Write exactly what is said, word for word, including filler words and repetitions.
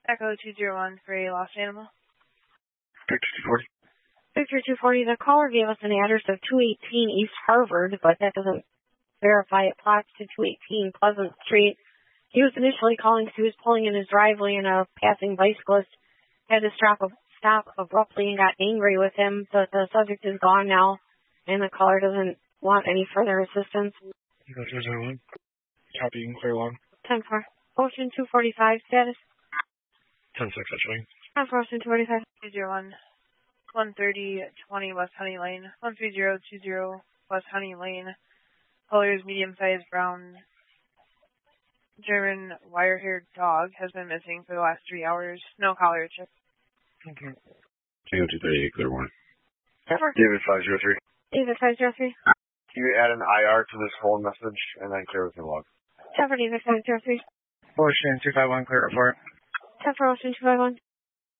Echo two zero one for a lost animal. Victor two forty. Victor two forty, the caller gave us an address of two eighteen East Harvard, but that doesn't verify it plots to two eighteen Pleasant Street. He was initially calling because he was pulling in his driveway and a passing bicyclist had to stop, stop abruptly and got angry with him, but the subject is gone now, and the caller doesn't want any further assistance. Echo two zero one. Copy, you can clear along. ten four. Ocean two forty-five, status? ten six, actually. ten four, Ocean two forty-five. two zero one. one thirty twenty West Honey Lane. one three zero two zero West Honey Lane. Color's medium-sized brown German wire-haired dog has been missing for the last three hours. No collar or chip. Okay. Tango two thirty-eight, clear one. David five zero three. David five zero three. Can you add an I R to this phone message and then clear with your log? ten four, David five zero three. Ocean two five one, clear report. ten four, Ocean two five one.